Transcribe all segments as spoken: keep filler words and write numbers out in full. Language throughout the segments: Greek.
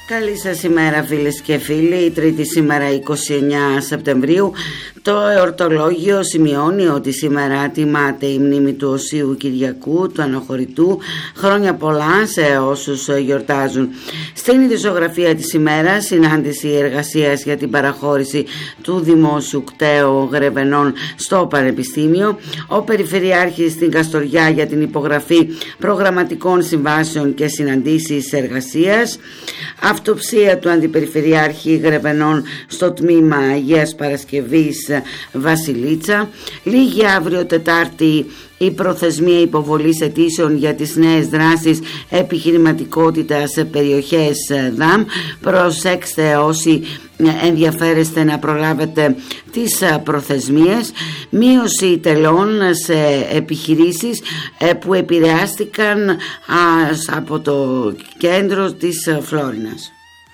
Καλή σας ημέρα φίλες και φίλοι. Η Τρίτη σήμερα είκοσι εννέα Σεπτεμβρίου. Το εορτολόγιο σημειώνει ότι σήμερα τιμάται η μνήμη του Οσίου Κυριακού, του Αναχωρητού. Χρόνια πολλά σε όσους γιορτάζουν. Στην ειδησιογραφία της ημέρας, συνάντηση εργασίας για την παραχώρηση του Δημόσιου Κταίου Γρεβενών στο Πανεπιστήμιο. Ο Περιφερειάρχης στην Καστοριά για την υπογραφή προγραμματικών συμβάσεων και συναντήσεις εργασίας. Αυτοψία του Αντιπεριφερειάρχη Γρεβενών στο τμήμα Αγίας Παρασκευής Βασιλίτσα. Λίγη αύριο Τετάρτη η προθεσμία υποβολής αιτήσεων για τις νέες δράσεις επιχειρηματικότητας σε περιοχές ΔΑΜ. Προσέξτε όσοι ενδιαφέρεστε να προλάβετε τις προθεσμίες. Μείωση τελών σε επιχειρήσεις που επηρεάστηκαν από το κέντρο της Φλόρινας.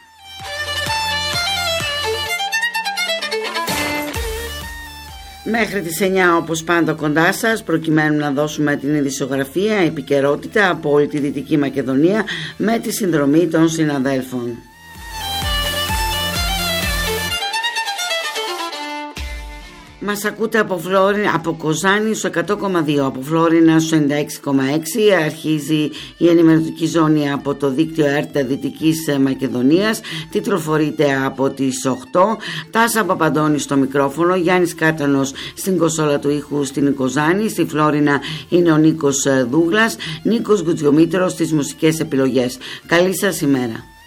Μέχρι τις εννιά όπως πάντα κοντά σας, προκειμένου να δώσουμε την ειδησιογραφία, επικαιρότητα από όλη τη Δυτική Μακεδονία με τη συνδρομή των συναδέλφων. Μας ακούτε από, Φλόρινα, από Κοζάνη στο εκατό κόμμα δύο, από Φλόρινα στο ενενήντα έξι κόμμα έξι. Αρχίζει η ενημερωτική ζώνη από το δίκτυο ΕΡΤ Δυτικής Μακεδονίας. Τιτλοφορείται από τις οκτώ. Τάσα Παπαντώνη στο μικρόφωνο, Γιάννης Κάτανος στην κονσόλα του ήχου στην Κοζάνη. Στη Φλόρινα είναι ο Νίκος Δούγλας, Νίκος Γκουτζιομήτρος στις μουσικές επιλογές. Καλή σας ημέρα.